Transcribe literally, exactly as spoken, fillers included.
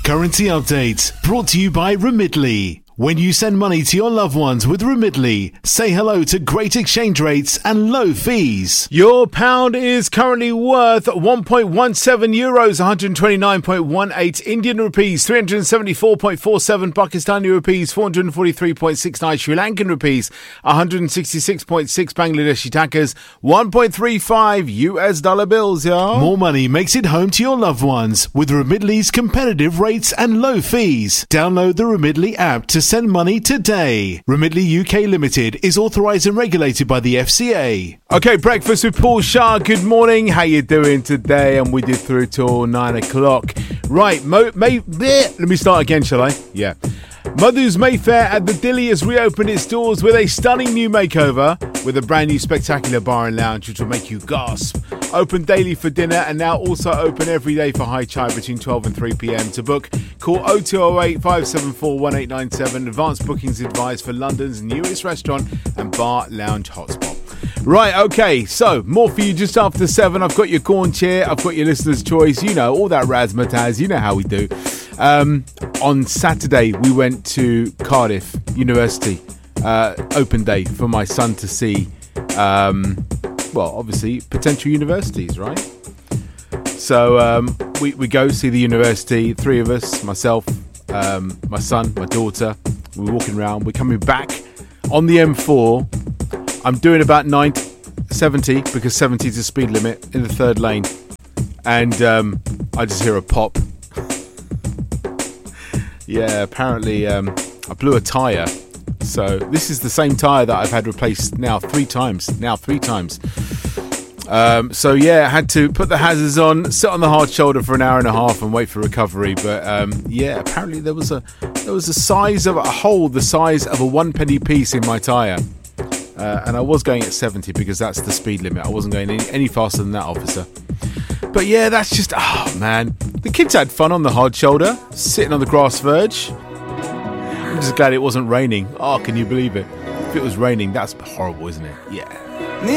Currency update brought to you by Remitly. When you send money to your loved ones with Remitly, say hello to great exchange rates and low fees. Your pound is currently worth one point one seven euros, one hundred twenty-nine point one eight Indian rupees, three hundred seventy-four point four seven Pakistani rupees, four hundred forty-three point six nine Sri Lankan rupees, one hundred sixty-six point six Bangladeshi takas, one point three five U S dollar bills, yo. More money makes it home to your loved ones with Remitly's competitive rates and low fees. Download the Remitly app to send money today. Remitly U K Limited is authorised and regulated by the F C A. Okay, breakfast with Paul Shah. Good morning. How you doing today? And we did through till nine o'clock. Right, Mo, May, bleh, let me start again, shall I? Yeah. Mother's Mayfair at the Dilly has reopened its doors with a stunning new makeover with a brand new spectacular bar and lounge which will make you gasp. Open daily for dinner and now also open every day for high chai between twelve and three p.m. To book, call oh two oh eight, five seven four, one eight nine seven. Advanced bookings advised for London's newest restaurant and bar lounge hotspot. Right, okay, so more for you just after seven. I've got your corn chair, I've got your listener's choice, you know, all that razzmatazz, you know how we do. Um, on Saturday, we went to Cardiff University, uh, open day for my son to see, um, well, obviously, potential universities, right? So um, we, we go see the university, three of us, myself, um, my son, my daughter. We're walking around, we're coming back on the M four. I'm doing about ninety, seventy because seventy is the speed limit in the third lane. And um, I just hear a pop. Yeah, apparently um, I blew a tyre. So this is the same tyre that I've had replaced now three times. Now three times. Um, so yeah, I had to put the hazards on, sit on the hard shoulder for an hour and a half and wait for recovery. But um, yeah, apparently there was a there was a size of a hole the size of a one penny piece in my tyre. Uh, and I was going at seventy because that's the speed limit. I wasn't going any, any faster than that, officer. But yeah, that's just, oh man. The kids had fun on the hard shoulder, sitting on the grass verge. I'm just glad it wasn't raining. Oh, can you believe it? If it was raining, that's horrible, isn't it? Yeah.